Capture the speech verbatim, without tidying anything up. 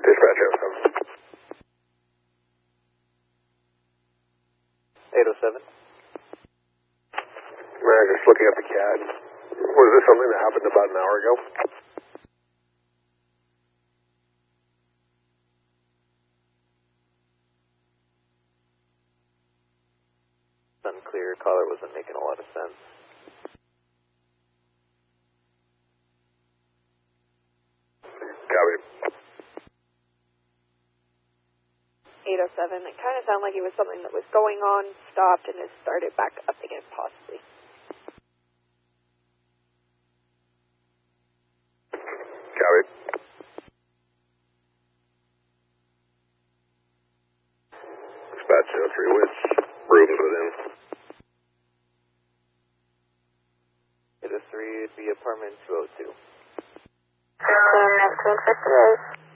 Dispatch oh seven. eight oh seven. Man, just looking at the C A D. Was this something that happened about an hour ago? Unclear. Caller wasn't making a lot of sense. Copy. eight oh seven. It kind of sounded like it was something that was going on, stopped, and has started back up again, possibly. Copy. Dispatch oh three, which rooms within? eight oh three would be apartment two oh two. fifteen, nineteen fifty-eight.